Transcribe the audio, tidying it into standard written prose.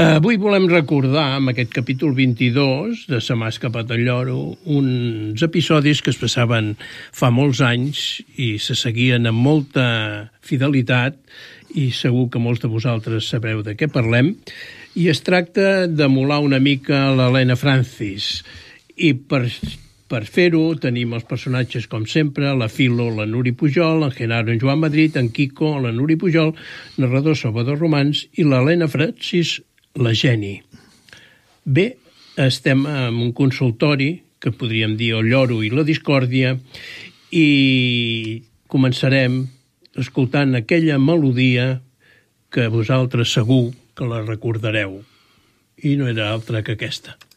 Avui volem recordar, amb aquest capítol 22 de Sa mà escapat al lloro, uns episodis que es passaven fa molts anys i se seguien amb molta fidelitat, i segur que molts de vosaltres sabreu de què parlem, i es tracta d'emular una mica l'Helena Francis. I per fer-ho tenim els personatges, com sempre, la Filo, la Nuri Pujol, en Genaro, en Joan Madrid, en Quico, la Nuri Pujol, narrador Salvador Romans, i l'Helena Francis, la Geni. Bé, estem en un consultori, que podríem dir el lloro i la discòrdia, i començarem escoltant aquella melodia que vosaltres segur que la recordareu. I no era altra que aquesta.